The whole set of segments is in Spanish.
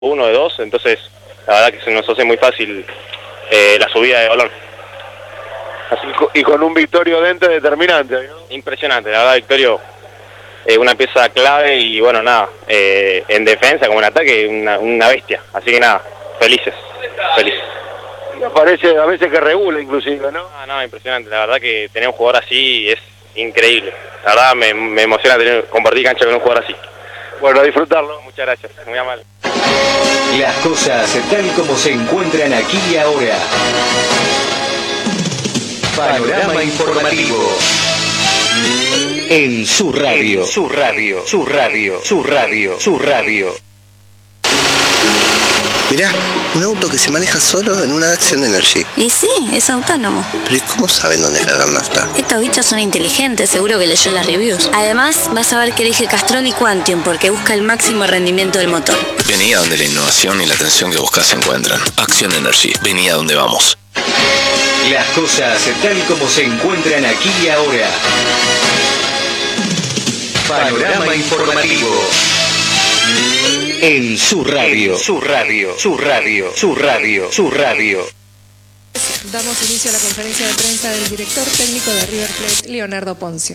uno de dos, entonces la verdad que se nos hace muy fácil la subida de balón. Así, y con un Victorio Dente determinante, ¿no? Impresionante, la verdad, Victorio, una pieza clave y bueno, nada, en defensa como en ataque, una bestia, así que nada, felices. Y aparece a veces que regula inclusive, ¿no? No, impresionante, la verdad que tener un jugador así es increíble, la verdad me emociona compartir cancha con un jugador así. Bueno, a disfrutarlo. Muchas gracias, muy amable. Las cosas tal como se encuentran aquí y ahora. Panorama informativo. En su radio. Su radio. Su radio. Su radio. Su radio. Mirá, un auto que se maneja solo en una Action Energy. Y sí, es autónomo. Pero ¿y cómo saben dónde cargar nafta? Estos bichos son inteligentes, seguro que leyó las reviews. Además, vas a ver que elige Castrol y Quantium porque busca el máximo rendimiento del motor. Vení a donde la innovación y la atención que buscas se encuentran. Action Energy, vení a donde vamos. Las cosas tal como se encuentran aquí y ahora. Panorama informativo. En su radio. Su radio. Su radio. Su radio. Su radio. Damos inicio a la conferencia de prensa del director técnico de River Plate, Leonardo Ponzio.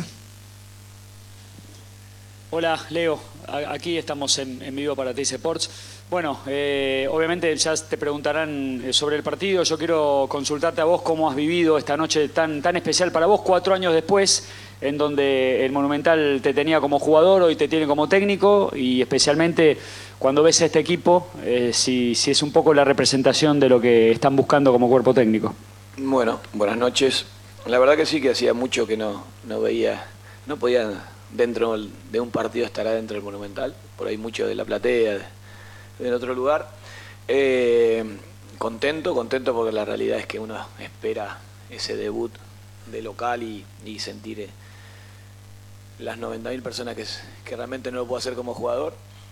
Hola, Leo. Aquí estamos en vivo para TIC Sports. Bueno, obviamente ya te preguntarán sobre el partido. Yo quiero consultarte a vos cómo has vivido esta noche tan especial para vos, 4 años después, en donde el Monumental te tenía como jugador, hoy te tiene como técnico, y especialmente cuando ves a este equipo, si es un poco la representación de lo que están buscando como cuerpo técnico. Bueno, buenas noches. La verdad que sí, que hacía mucho que no veía, no podía dentro de un partido estar adentro del Monumental, por ahí mucho de la platea, en otro lugar. Contento porque la realidad es que uno espera ese debut de local y sentir las 90.000 personas que realmente no lo puedo hacer como jugador.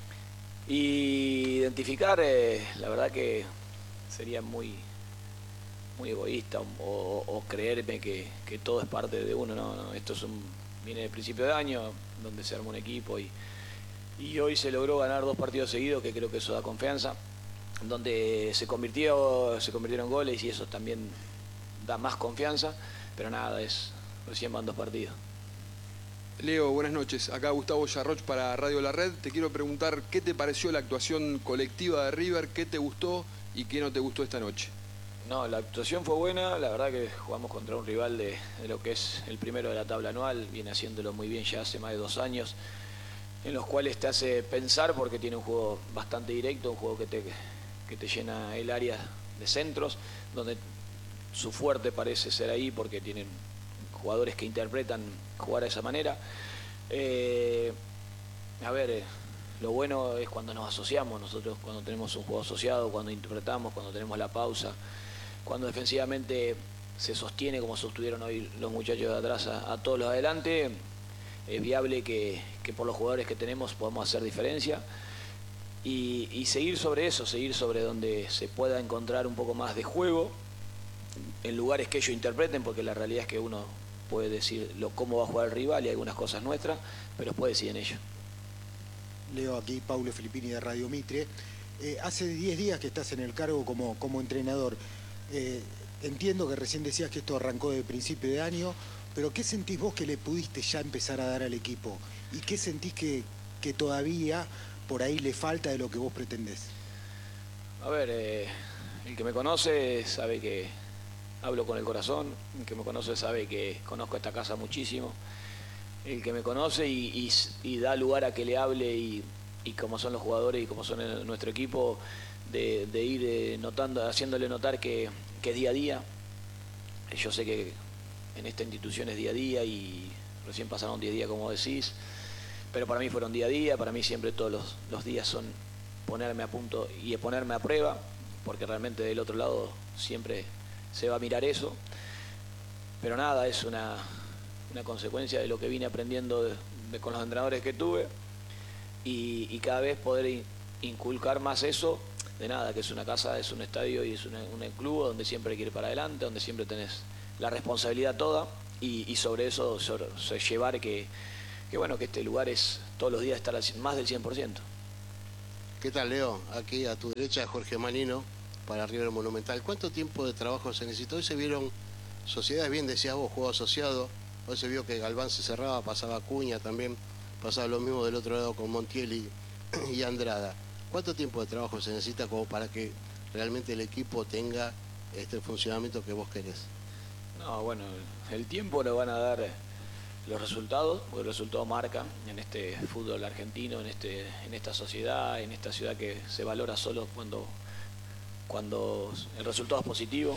Y identificar, la verdad que sería muy egoísta o creerme que todo es parte de uno. No, esto viene de principio de año, donde se armó un equipo y hoy se logró ganar 2 partidos seguidos, que creo que eso da confianza, donde se convirtieron goles y eso también da más confianza, pero nada, recién van 2 partidos. Leo, buenas noches. Acá Gustavo Yarroch para Radio La Red. Te quiero preguntar qué te pareció la actuación colectiva de River, qué te gustó y qué no te gustó esta noche. No, la actuación fue buena, la verdad que jugamos contra un rival de lo que es el primero de la tabla anual, viene haciéndolo muy bien ya hace más de 2 años, en los cuales te hace pensar porque tiene un juego bastante directo, un juego que te llena el área de centros, donde su fuerte parece ser ahí porque tienen jugadores que interpretan jugar de esa manera. Lo bueno es cuando nos asociamos, nosotros cuando tenemos un juego asociado, cuando interpretamos, cuando tenemos la pausa, cuando defensivamente se sostiene como sostuvieron hoy los muchachos de atrás a todos los adelante, es viable que por los jugadores que tenemos podamos hacer diferencia y seguir sobre eso, seguir sobre donde se pueda encontrar un poco más de juego en lugares que ellos interpreten, porque la realidad es que uno puede decir cómo va a jugar el rival y algunas cosas nuestras, pero después deciden ellos. Leo, aquí Paulo Filippini de Radio Mitre. Hace 10 días que estás en el cargo como entrenador. Entiendo que recién decías que esto arrancó de principio de año, pero ¿qué sentís vos que le pudiste ya empezar a dar al equipo? ¿Y qué sentís que todavía por ahí le falta de lo que vos pretendés? A ver, el que me conoce sabe que hablo con el corazón, el que me conoce sabe que conozco esta casa muchísimo, el que me conoce y da lugar a que le hable y como son los jugadores y como son nuestro equipo, de ir notando, haciéndole notar que es día a día. Yo sé que en esta institución es día a día y recién pasaron 10 días como decís, pero para mí fueron día a día, para mí siempre todos los días son ponerme a punto y ponerme a prueba, porque realmente del otro lado siempre se va a mirar eso, pero nada, es una consecuencia de lo que vine aprendiendo con los entrenadores que tuve y cada vez poder inculcar más eso, de nada, que es una casa, es un estadio y es un club donde siempre hay que ir para adelante, donde siempre tenés la responsabilidad toda y sobre eso llevar que bueno, que este lugar es todos los días estar más del 100%. ¿Qué tal, Leo? Aquí a tu derecha, Jorge Manino, para River Monumental. ¿Cuánto tiempo de trabajo se necesitó? Hoy se vieron sociedades, bien decías vos, juego asociado. Hoy se vio que Galván se cerraba, pasaba Acuña también, pasaba lo mismo del otro lado con Montiel y Andrada. ¿Cuánto tiempo de trabajo se necesita como para que realmente el equipo tenga este funcionamiento que vos querés? No, bueno, el tiempo lo van a dar los resultados, porque el resultado marca en este fútbol argentino, en esta sociedad, en esta ciudad que se valora solo cuando el resultado es positivo.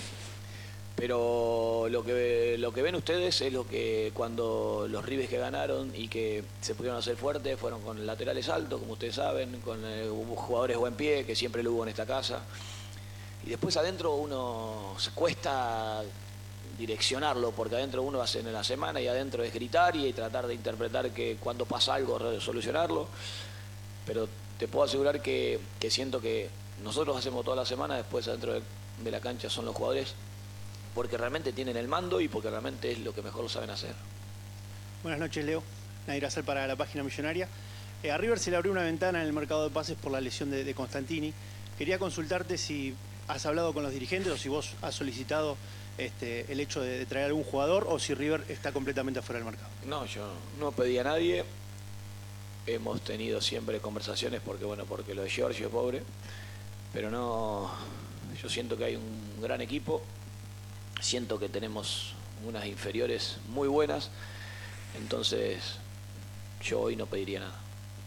Pero lo que ven ustedes es lo que cuando los Rivers que ganaron y que se pudieron hacer fuertes fueron con laterales altos, como ustedes saben, con jugadores buen pie, que siempre lo hubo en esta casa. Y después adentro uno se cuesta direccionarlo, porque adentro uno hace en la semana y adentro es gritar y tratar de interpretar que cuando pasa algo solucionarlo. Pero te puedo asegurar que siento que nosotros hacemos toda la semana, después adentro de la cancha son los jugadores, porque realmente tienen el mando y porque realmente es lo que mejor lo saben hacer. Buenas noches, Leo. Nadir Acer para la página millonaria. A River se le abrió una ventana en el mercado de pases por la lesión de Constantini. Quería consultarte si has hablado con los dirigentes o si vos has solicitado el hecho de traer algún jugador o si River está completamente afuera del mercado. No, yo no pedí a nadie. Hemos tenido siempre conversaciones porque lo de Giorgio es pobre, pero no, yo siento que hay un gran equipo, siento que tenemos unas inferiores muy buenas, entonces yo hoy no pediría nada.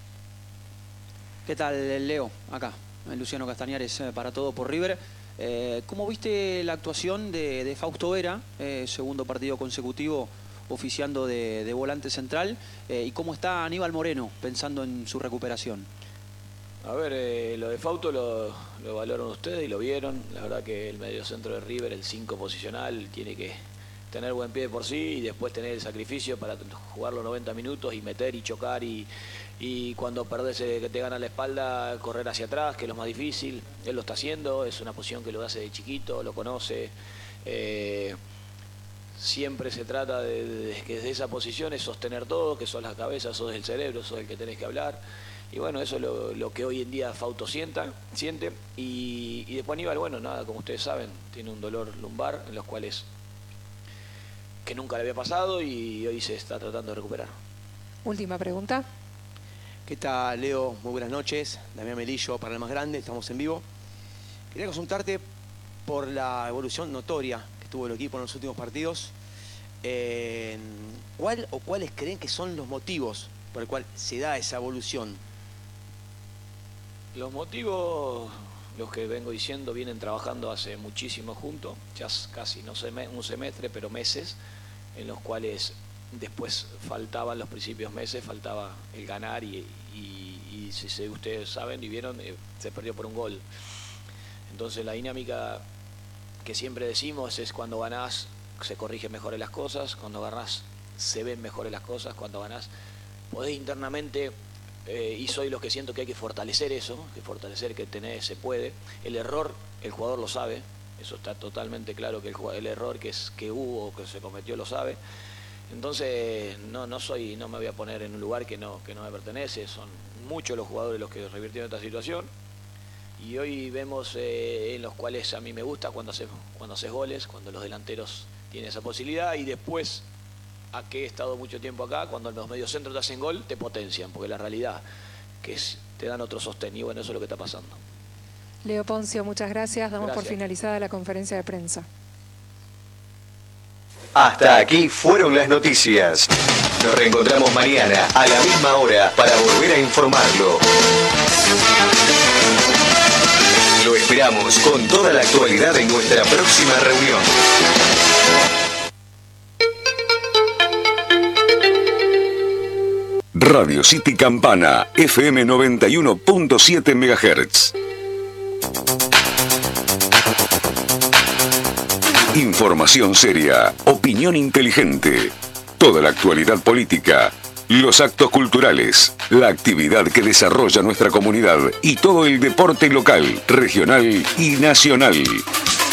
¿Qué tal, Leo? Acá, Luciano Castañares para Todo por River. ¿Cómo viste la actuación de Fausto Vera, segundo partido consecutivo oficiando de volante central? ¿Y cómo está Aníbal Moreno pensando en su recuperación? A ver, lo de Fausto lo valoraron ustedes y lo vieron. La verdad que el mediocentro de River, el 5 posicional, tiene que tener buen pie de por sí y después tener el sacrificio para jugar los 90 minutos y meter y chocar y cuando perdés que te gana la espalda, correr hacia atrás, que es lo más difícil. Él lo está haciendo, es una posición que lo hace de chiquito, lo conoce. Siempre se trata de que desde esa posición es sostener todo, que sos la cabeza, sos el cerebro, sos el que tenés que hablar. Y bueno, eso es lo que hoy en día Fausto siente. Y después Aníbal, bueno, nada, como ustedes saben, tiene un dolor lumbar en los cuales que nunca le había pasado y hoy se está tratando de recuperar. Última pregunta. ¿Qué tal, Leo? Muy buenas noches. Damián Melillo para el más grande, estamos en vivo. Quería consultarte por la evolución notoria que tuvo el equipo en los últimos partidos. ¿Cuáles creen que son los motivos por el cual se da esa evolución? Los motivos, los que vengo diciendo, vienen trabajando hace muchísimo juntos, ya casi, no sé, un semestre, pero meses, en los cuales después faltaban los principios meses, faltaba el ganar y si ustedes saben y vieron, se perdió por un gol. Entonces la dinámica que siempre decimos es cuando ganás se corrigen mejores las cosas, cuando ganás se ven mejores las cosas, cuando ganás podés internamente, y soy los que siento que hay que fortalecer eso, que tenés, se puede. El error, el jugador lo sabe, eso está totalmente claro, que el error que hubo, que se cometió, lo sabe. Entonces no me voy a poner en un lugar que no me pertenece, son muchos los jugadores los que revirtieron esta situación. Y hoy vemos en los cuales a mí me gusta cuando haces goles, cuando los delanteros tienen esa posibilidad y después, a que he estado mucho tiempo acá, cuando los mediocentros te hacen gol, te potencian, porque la realidad que te dan otro sostén y bueno, eso es lo que está pasando. Leo Poncio, muchas gracias. Damos Gracias. por finalizada la conferencia de prensa. Hasta aquí fueron las noticias. Nos reencontramos mañana a la misma hora para volver a informarlo. Lo esperamos con toda la actualidad en nuestra próxima reunión. Radio City Campana, FM 91.7 MHz. Información seria, opinión inteligente, toda la actualidad política, los actos culturales, la actividad que desarrolla nuestra comunidad y todo el deporte local, regional y nacional.